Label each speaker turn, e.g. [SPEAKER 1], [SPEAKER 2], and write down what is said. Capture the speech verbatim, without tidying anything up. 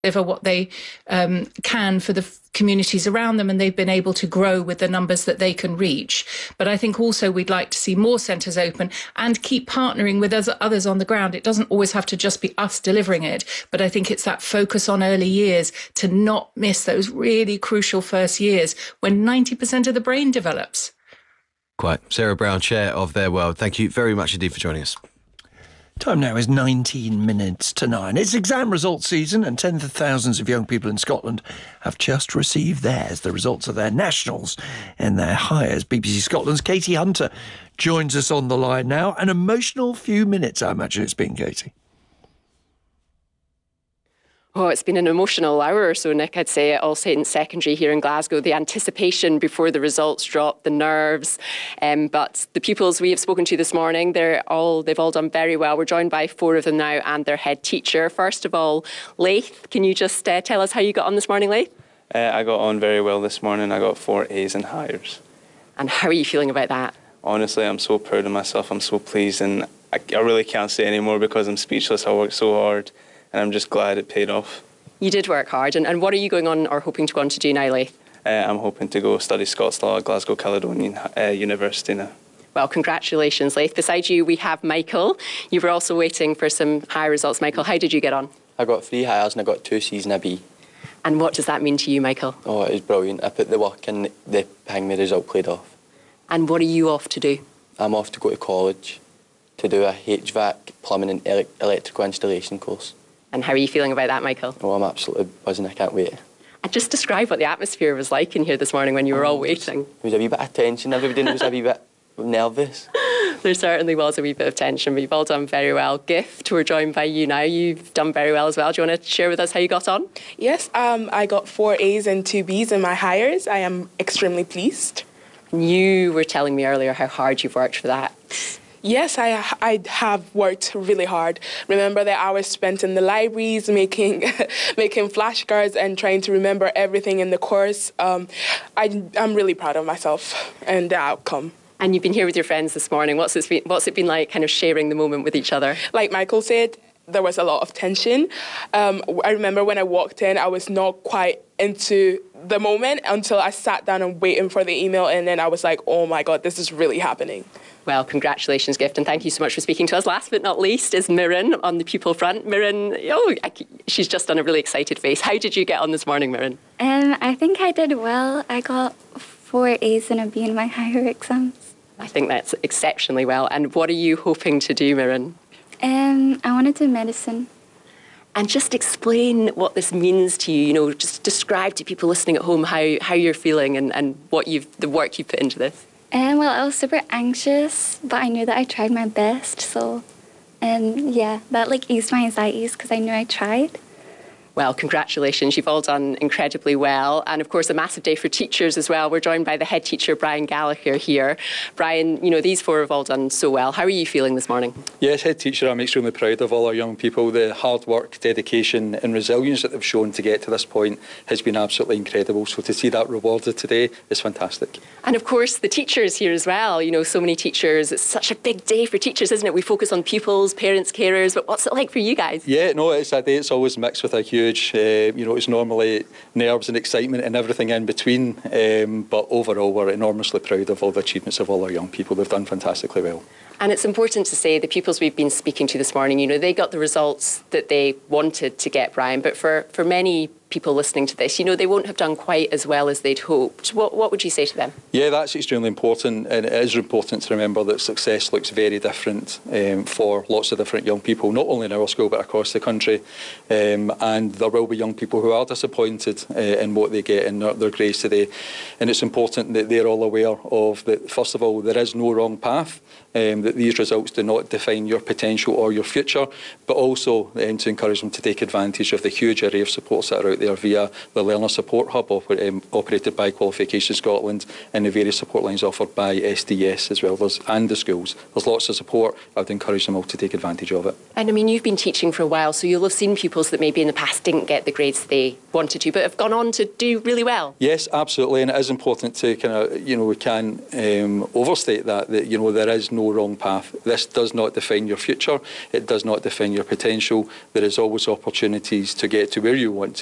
[SPEAKER 1] deliver what they um, can for the communities around them, and they've been able to grow with the numbers that they can reach. But I think also we'd like to see more centres open and keep partnering with others on the ground. It doesn't always have to just be us delivering it, but I think it's that focus on early years to not miss those really crucial first years when ninety percent of the brain develops.
[SPEAKER 2] Quite. Sarah Brown, Chair of Their World, thank you very much indeed for joining us.
[SPEAKER 3] Time now is nineteen minutes to nine. It's exam results season, and tens of thousands of young people in Scotland have just received theirs, the results of their nationals and their Highers. B B C Scotland's Katie Hunter joins us on the line now. An emotional few minutes, I imagine it's been, Katie.
[SPEAKER 4] Oh, it's been an emotional hour or so, Nick, I'd say, at All Saints Secondary here in Glasgow. The anticipation before the results drop, the nerves. Um, but the pupils we have spoken to this morning, they're all, they've all done very well. We're joined by four of them now and their head teacher. First of all, Leith, can you just uh, tell us how you got on this morning, Leith?
[SPEAKER 5] Uh, I got on very well this morning. I got four A's and Highers.
[SPEAKER 4] And how are you feeling about that?
[SPEAKER 5] Honestly, I'm so proud of myself. I'm so pleased, and I, I really can't say any more because I'm speechless. I worked so hard. And I'm just glad it paid off.
[SPEAKER 4] You did work hard. And, and what are you going on or hoping to go on to do now, Leith?
[SPEAKER 5] Uh, I'm hoping to go study Scots Law at Glasgow Caledonian uh, University now.
[SPEAKER 4] Well, congratulations, Leith. Beside you, we have Michael. You were also waiting for some high results. Michael, how did you get on?
[SPEAKER 6] I got three Highers and I got two C's and a B.
[SPEAKER 4] And what does that mean to you, Michael?
[SPEAKER 6] Oh, it was brilliant. I put the work in, the ping the result played off.
[SPEAKER 4] And what are you off to do?
[SPEAKER 6] I'm off to go to college to do a H V A C plumbing and ele- electrical installation course.
[SPEAKER 4] And how are you feeling about that, Michael?
[SPEAKER 6] Oh, I'm absolutely buzzing. I can't wait.
[SPEAKER 4] And just describe what the atmosphere was like in here this morning when you were all waiting.
[SPEAKER 6] There was a wee bit of tension. Everybody was a wee bit nervous.
[SPEAKER 4] There certainly was a wee bit of tension, but you've all done very well. Gift, we're joined by you now. You've done very well as well. Do you want to share with us how you got on?
[SPEAKER 7] Yes, um, I got four A's and two B's in my Highers. I am extremely pleased.
[SPEAKER 4] You were telling me earlier how hard you've worked for that.
[SPEAKER 7] Yes, I I have worked really hard. Remember the hours spent in the libraries making making flashcards and trying to remember everything in the course. Um, I, I'm really proud of myself and the outcome.
[SPEAKER 4] And you've been here with your friends this morning. What's it been, what's it been like kind of sharing the moment with each other?
[SPEAKER 7] Like Michael said, there was a lot of tension. Um, I remember when I walked in, I was not quite into the moment until I sat down and waiting for the email, and then I was like, oh my God, this is really happening.
[SPEAKER 4] Well, congratulations, Gift, and thank you so much for speaking to us. Last but not least is Mirren on the pupil front. Mirren, oh, I, she's just done a really excited face. How did you get on this morning, Mirren?
[SPEAKER 8] Um, I think I did well. I got four A's and a B in my higher exams.
[SPEAKER 4] I think that's exceptionally well. And what are you hoping to do, Mirren?
[SPEAKER 8] Um, I want to do medicine.
[SPEAKER 4] And just explain what this means to you. You know, just describe to people listening at home how, how you're feeling and, and what you've the work you've put into this.
[SPEAKER 8] Um, well, I was super anxious, but I knew that I tried my best. So, um, yeah, that like eased my anxieties because I knew I tried.
[SPEAKER 4] Well, congratulations. You've all done incredibly well. And of course, a massive day for teachers as well. We're joined by the head teacher, Brian Gallagher, here. Brian, you know, these four have all done so well. How are you feeling this morning?
[SPEAKER 9] Yes, head teacher, I'm extremely proud of all our young people. The hard work, dedication and resilience that they've shown to get to this point has been absolutely incredible. So to see that rewarded today is fantastic.
[SPEAKER 4] And of course, the teachers here as well. You know, so many teachers. It's such a big day for teachers, isn't it? We focus on pupils, parents, carers. But what's it like for you guys?
[SPEAKER 9] Yeah, no, it's a day. It's always mixed with a huge Huge, uh, you know, it's normally nerves and excitement and everything in between. Um, but overall, we're enormously proud of all the achievements of all our young people. They've done fantastically well.
[SPEAKER 4] And it's important to say the pupils we've been speaking to this morning, you know, they got the results that they wanted to get, Brian. But for, for many people listening to this, you know, they won't have done quite as well as they'd hoped. What, what would you say to them?
[SPEAKER 9] Yeah, that's extremely important. And it is important to remember that success looks very different um, for lots of different young people, not only in our school, but across the country. Um, and there will be young people who are disappointed uh, in what they get in their, their grades today. And it's important that they're all aware of that, first of all, there is no wrong path. Um, that these results do not define your potential or your future, but also um, to encourage them to take advantage of the huge array of supports that are out there there via the Learner Support Hub oper- um, operated by Qualification Scotland and the various support lines offered by S D S as well, There's, and the schools. There's lots of support. I would encourage them all to take advantage of it.
[SPEAKER 4] And I mean, you've been teaching for a while, so you'll have seen pupils that maybe in the past didn't get the grades they wanted to, but have gone on to do really well.
[SPEAKER 9] Yes, absolutely, and it is important to kind of, you know, we can um, overstate that, that, you know, there is no wrong path. This does not define your future. It does not define your potential. There is always opportunities to get to where you want to